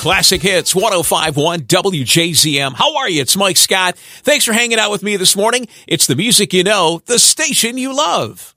Classic Hits 105.1 WJZM. How are you? It's Mike Scott. Thanks for hanging out with me this morning. It's the music you know, the station you love.